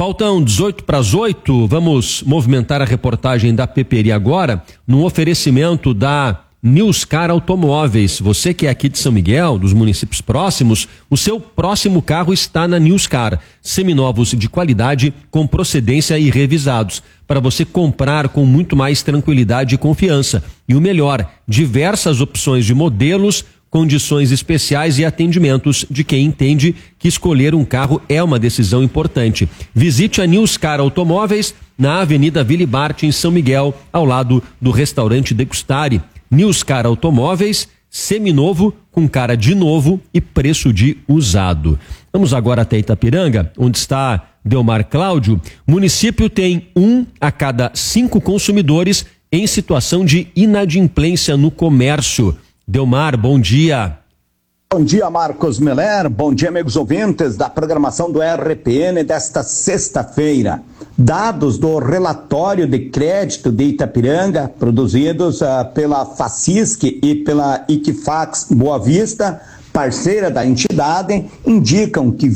Faltam 7:18, vamos movimentar a reportagem da Peperi agora, no oferecimento da Newscar Automóveis. Você que é aqui de São Miguel, dos municípios próximos, o seu próximo carro está na Newscar. Seminovos de qualidade, com procedência e revisados, para você comprar com muito mais tranquilidade e confiança. E o melhor, diversas opções de modelos, condições especiais e atendimentos de quem entende que escolher um carro é uma decisão importante. Visite a Newscar Automóveis na Avenida Vili Bart, em São Miguel, ao lado do restaurante Degustare. Newscar Automóveis, seminovo, com cara de novo e preço de usado. Vamos agora até Itapiranga, onde está Delmar Cláudio. O município tem 1 a cada 5 consumidores em situação de inadimplência no comércio. Delmar, bom dia. Bom dia, Marcos Meller. Bom dia, amigos ouvintes da programação do RPN desta sexta-feira. Dados do relatório de crédito de Itapiranga, produzidos pela FACISC e pela Equifax Boa Vista, parceira da entidade, indicam que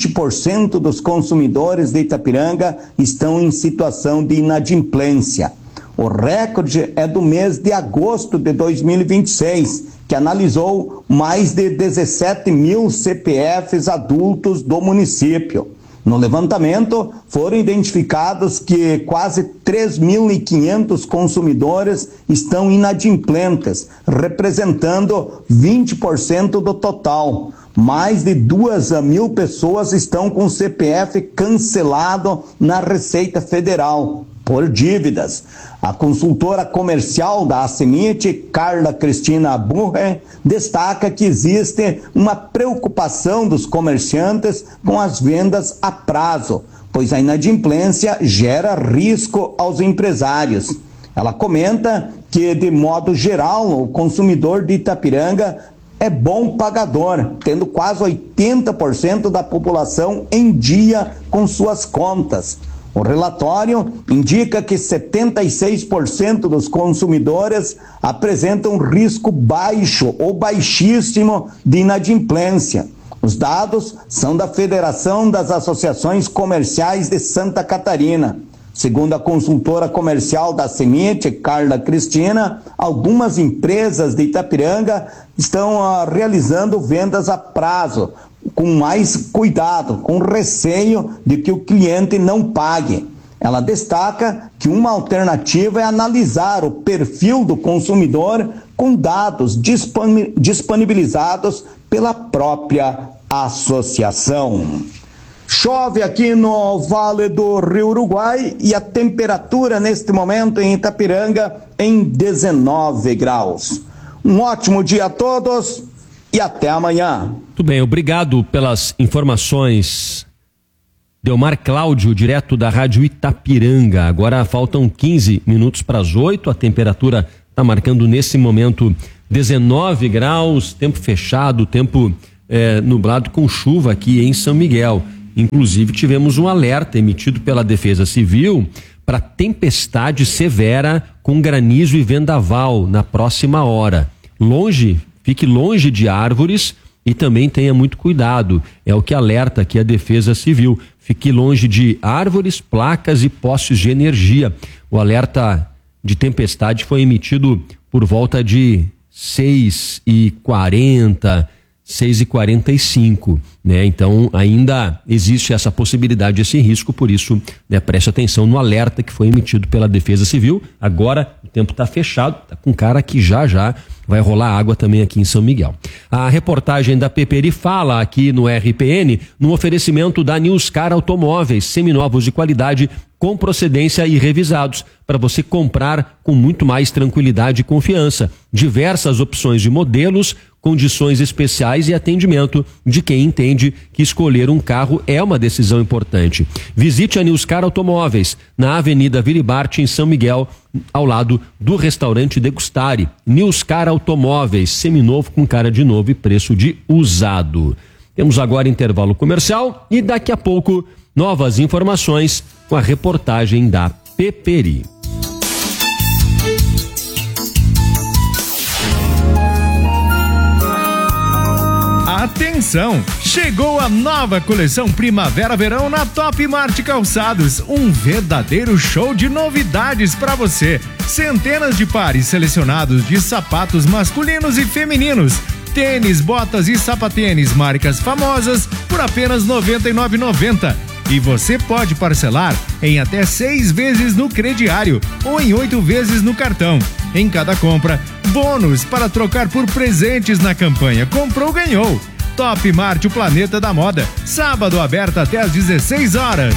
20% dos consumidores de Itapiranga estão em situação de inadimplência. O recorde é do mês de agosto de 2026, que analisou mais de 17 mil CPFs adultos do município. No levantamento, foram identificados que quase 3.500 consumidores estão inadimplentes, representando 20% do total. Mais de 2.000 pessoas estão com CPF cancelado na Receita Federal por dívidas. A consultora comercial da ACEMIT, Carla Cristina Burre, destaca que existe uma preocupação dos comerciantes com as vendas a prazo, pois a inadimplência gera risco aos empresários. Ela comenta que, de modo geral, o consumidor de Itapiranga é bom pagador, tendo quase 80% da população em dia com suas contas. O relatório indica que 76% dos consumidores apresentam risco baixo ou baixíssimo de inadimplência. Os dados são da Federação das Associações Comerciais de Santa Catarina. Segundo a consultora comercial da CEMIT, Carla Cristina, algumas empresas de Itapiranga estão realizando vendas a prazo, com mais cuidado, com receio de que o cliente não pague. Ela destaca que uma alternativa é analisar o perfil do consumidor com dados disponibilizados pela própria associação. Chove aqui no Vale do Rio Uruguai e a temperatura neste momento em Itapiranga em 19 graus. Um ótimo dia a todos e até amanhã. Muito bem, obrigado pelas informações. Delmar Cláudio, direto da Rádio Itapiranga. Agora faltam 15 minutos para as 8, a temperatura está marcando nesse momento 19 graus, tempo fechado, tempo nublado com chuva aqui em São Miguel. Inclusive tivemos um alerta emitido pela Defesa Civil para tempestade severa com granizo e vendaval na próxima hora. Fique longe de árvores e também tenha muito cuidado. É o que alerta aqui a Defesa Civil. Fique longe de árvores, placas e postes de energia. O alerta de tempestade foi emitido por volta de 6h40, 6h45, né? Então ainda existe essa possibilidade, esse risco, por isso, né, preste atenção no alerta que foi emitido pela Defesa Civil. Agora o tempo está fechado, tá com cara que já vai rolar água também aqui em São Miguel. A reportagem da Peperi fala aqui no RPN, no oferecimento da Newscar Automóveis, seminovos de qualidade, com procedência e revisados, para você comprar com muito mais tranquilidade e confiança. Diversas opções de modelos, condições especiais e atendimento de quem entende que escolher um carro é uma decisão importante. Visite a Newscar Automóveis, na Avenida Vili Bart, em São Miguel, ao lado do restaurante Degustare. Newscar Automóveis, seminovo com cara de novo e preço de usado. Temos agora intervalo comercial e daqui a pouco novas informações com a reportagem da Peperi. A Atenção! Chegou a nova coleção Primavera-Verão na Top Mart Calçados. Um verdadeiro show de novidades para você. Centenas de pares selecionados de sapatos masculinos e femininos. Tênis, botas e sapatênis, marcas famosas, por apenas R$ 99,90. E você pode parcelar em até 6 vezes no crediário ou em 8 vezes no cartão. Em cada compra, bônus para trocar por presentes na campanha Comprou, Ganhou. Top Mart, o planeta da moda. Sábado aberto até às 16 horas.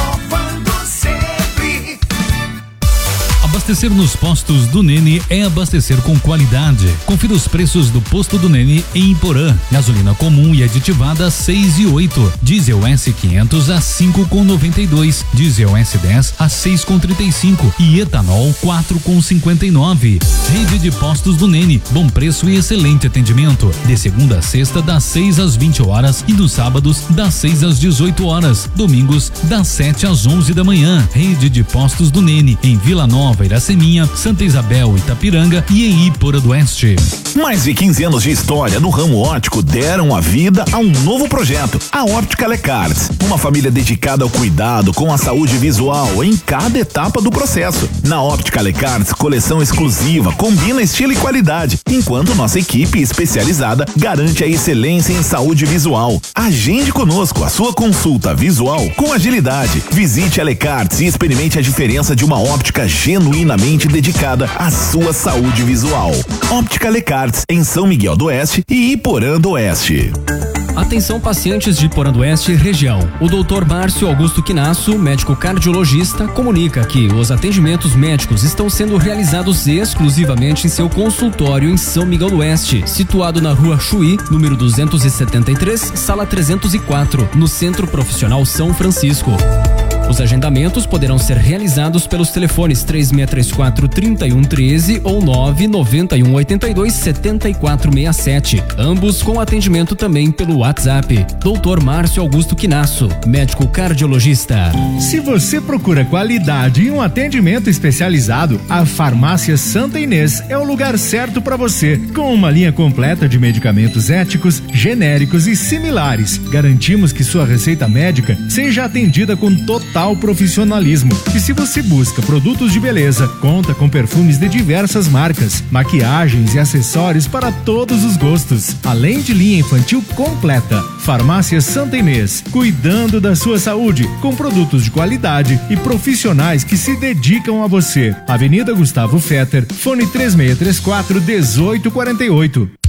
Abastecer nos postos do Nene é abastecer com qualidade. Confira os preços do posto do Nene em Iporã. Gasolina comum e aditivada 6,8. Diesel S500 a 5,92. Diesel S10 a 6,35 e etanol 4,59. Rede de postos do Nene, bom preço e excelente atendimento. De segunda a sexta das 6 às 20 horas e nos sábados das 6 às 18 horas. Domingos das 7 às 11 da manhã. Rede de postos do Nene em Vila Nova, Iraceminha, Santa Isabel, Itapiranga e em Iporã do Oeste. Mais de 15 anos de história no ramo óptico deram a vida a um novo projeto, a Óptica Lecarts. Uma família dedicada ao cuidado com a saúde visual em cada etapa do processo. Na Óptica Lecarts, coleção exclusiva, combina estilo e qualidade, enquanto nossa equipe especializada garante a excelência em saúde visual. Agende conosco a sua consulta visual com agilidade. Visite a Lecarts e experimente a diferença de uma óptica genuinamente dedicada à sua saúde visual. Óptica Lecarts, em São Miguel do Oeste e Iporã do Oeste. Atenção pacientes de Iporã do Oeste e região. O Dr. Márcio Augusto Quinasso, médico cardiologista, comunica que os atendimentos médicos estão sendo realizados exclusivamente em seu consultório em São Miguel do Oeste, situado na Rua Chuí, número 273, sala 304, no Centro Profissional São Francisco. Os agendamentos poderão ser realizados pelos telefones 3634-3113 ou 99182-7467, ambos com atendimento também pelo WhatsApp. Dr. Márcio Augusto Quinasso, médico cardiologista. Se você procura qualidade e um atendimento especializado, a Farmácia Santa Inês é o lugar certo para você. Com uma linha completa de medicamentos éticos, genéricos e similares, garantimos que sua receita médica seja atendida com total profissionalismo. E se você busca produtos de beleza, conta com perfumes de diversas marcas, maquiagens e acessórios para todos os gostos, além de linha infantil completa. Farmácia Santa Inês, cuidando da sua saúde, com produtos de qualidade e profissionais que se dedicam a você. Avenida Gustavo Fetter, fone 3634-1848.